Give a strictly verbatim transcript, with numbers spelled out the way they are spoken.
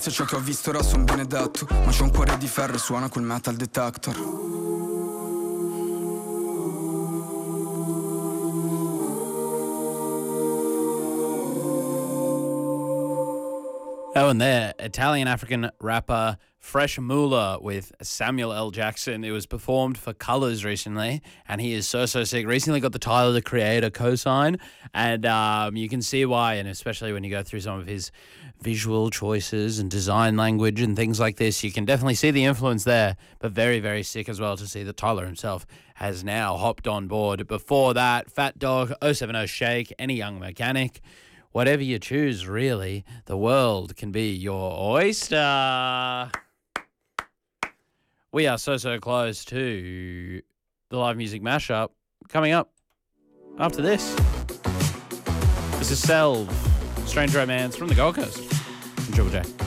forse ciò che ho visto ora son benedetto, ma c'ho un cuore di ferro e suona quel metal detector. Oh, and there, Italian-African rapper Fresh Moolah with Samuel L. Jackson. It was performed for Colours recently, and he is so, so sick. Recently got the Tyler, the Creator cosign, and um, you can see why, and especially when you go through some of his visual choices and design language and things like this, you can definitely see the influence there, but very, very sick as well to see that Tyler himself has now hopped on board. Before that, Fat Dog, oh seven oh Shake, Any Young Mechanic. Whatever you choose, really, the world can be your oyster. We are so, so close to the live music mashup coming up after this. This is Selv, Strange Romance from the Gold Coast. From Triple J.